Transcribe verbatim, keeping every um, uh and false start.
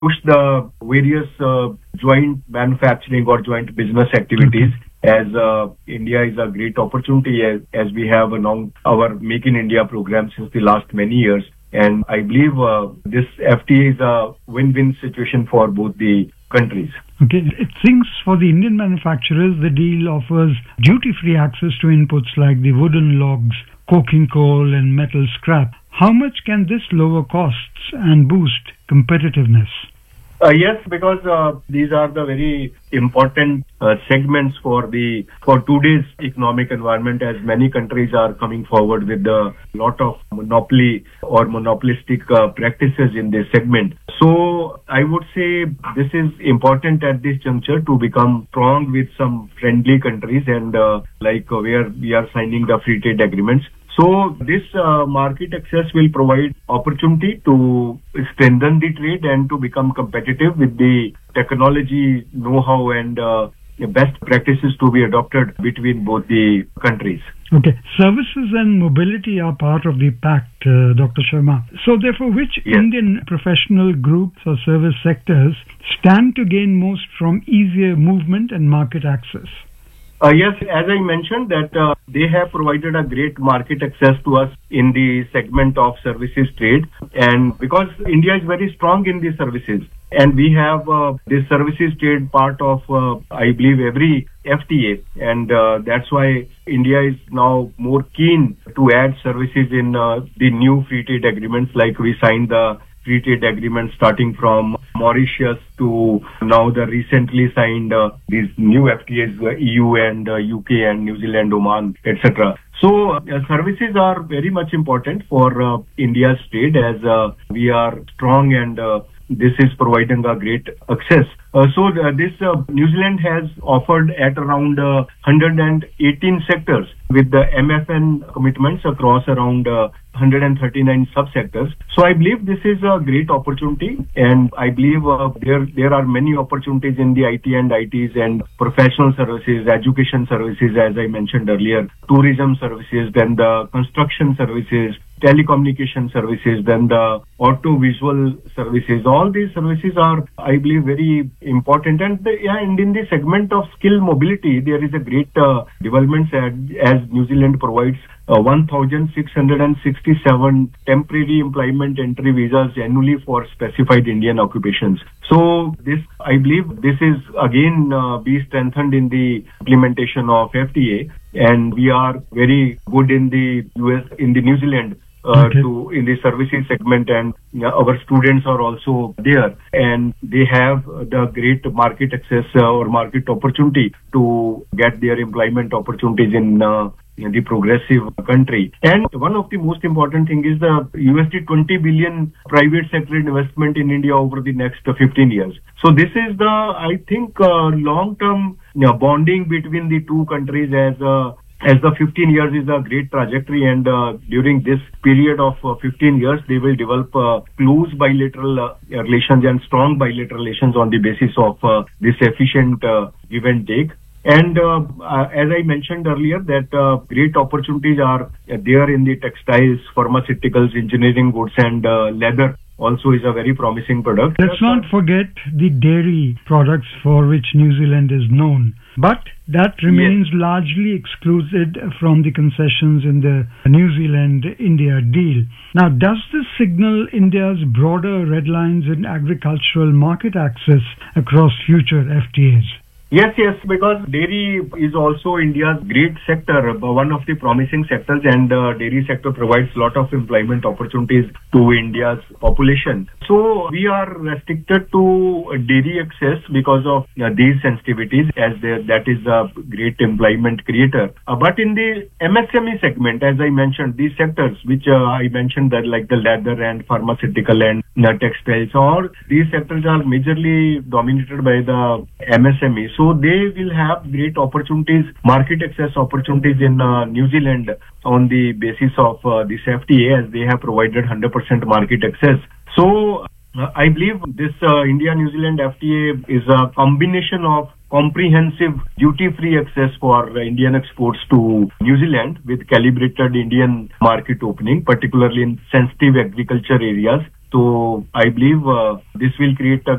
push the various uh, joint manufacturing or joint business activities. As uh, India is a great opportunity as, as we have announced our Make in India program since the last many years. And I believe uh, this F T A is a win-win situation for both the countries. Okay. It seems for the Indian manufacturers, the deal offers duty-free access to inputs like the wooden logs, coking coal and metal scrap. How much can this lower costs and boost competitiveness? Uh, yes, because uh, these are the very important uh, segments for the for today's economic environment, as many countries are coming forward with a lot of monopoly or monopolistic uh, practices in this segment. So I would say this is important at this juncture to become strong with some friendly countries and uh, like uh, where we are signing the free trade agreements. So this uh, market access will provide opportunity to strengthen the trade and to become competitive with the technology know-how and uh, best practices to be adopted between both the countries. Okay. Services and mobility are part of the pact, uh, Doctor Sharma. So therefore, which Yes. Indian professional groups or service sectors stand to gain most from easier movement and market access? Uh, yes, as I mentioned that uh, they have provided a great market access to us in the segment of services trade, and because India is very strong in the services and we have uh, this services trade part of uh, I believe every F T A, and uh, that's why India is now more keen to add services in uh, the new free trade agreements, like we signed the free trade agreement starting from Mauritius to now the recently signed uh, these new F T As, uh, E U and uh, U K and New Zealand, Oman, et cetera. So uh, services are very much important for uh, India's trade, as uh, we are strong and uh, this is providing a great access. Uh, so uh, this uh, New Zealand has offered at around uh, one hundred eighteen sectors with the M F N commitments across around uh, one hundred thirty-nine subsectors. So I believe this is a great opportunity, and I believe uh, there there are many opportunities in the I T and I Ts and professional services, education services, as I mentioned earlier, tourism services, then the construction services, telecommunication services, then the auto-visual services. All these services are, I believe, very important. And, the, yeah, and in the segment of skill mobility, there is a great uh, development as, as New Zealand provides uh, one thousand six hundred sixty-seven temporary employment entry visas annually for specified Indian occupations. So this, I believe, this is again uh, be strengthened in the implementation of F T A, and we are very good in the U S, in the New Zealand. Uh, Okay. to in the services segment, and uh, our students are also there, and they have the great market access uh, or market opportunity to get their employment opportunities in uh, in the progressive country. And one of the most important thing is the U S D twenty billion private sector investment in India over the next uh, fifteen years. So this is the, I think, uh, long-term you know, bonding between the two countries, as uh, as the fifteen years is a great trajectory, and uh, during this period of uh, fifteen years, they will develop uh, close bilateral uh, relations and strong bilateral relations on the basis of uh, this efficient uh, give and take. And uh, uh, as I mentioned earlier, that uh, great opportunities are uh, there in the textiles, pharmaceuticals, engineering goods, and uh, leather also is a very promising product. Let's not forget the dairy products for which New Zealand is known. But that remains Yes. largely excluded from the concessions in the New Zealand-India deal. Now, does this signal India's broader red lines in agricultural market access across future F T As? Yes, yes, because dairy is also India's great sector, uh, one of the promising sectors, and uh, dairy sector provides a lot of employment opportunities to India's population. So we are restricted to dairy access because of uh, these sensitivities, as there, that is a great employment creator. Uh, but in the M S M E segment, as I mentioned, these sectors which uh, I mentioned, that like the leather and pharmaceutical and uh, textiles, all these sectors are majorly dominated by the M S M E. So they will have great opportunities, market access opportunities in uh, New Zealand on the basis of uh, this F T A, as they have provided one hundred percent market access. So uh, I believe this uh, India-New Zealand F T A is a combination of comprehensive duty-free access for uh, Indian exports to New Zealand with calibrated Indian market opening, particularly in sensitive agriculture areas, So I believe uh, this will create a